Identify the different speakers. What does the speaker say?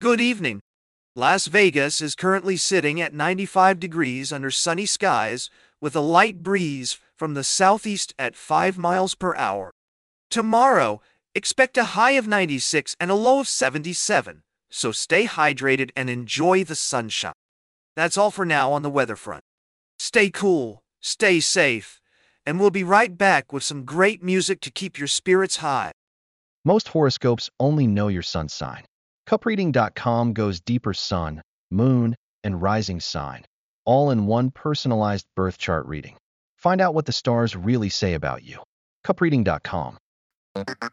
Speaker 1: Good evening. Las Vegas is currently sitting at 95 degrees under sunny skies with a light breeze from the southeast at 5 miles per hour. Tomorrow, expect a high of 96 and a low of 77, so stay hydrated and enjoy the sunshine. That's all for now on the weather front. Stay cool, stay safe, and we'll be right back with some great music to keep your spirits high.
Speaker 2: Most horoscopes only know your sun sign. CupReading.com goes deeper: sun, moon, and rising sign, all in one personalized birth chart reading. Find out what the stars really say about you. CupReading.com.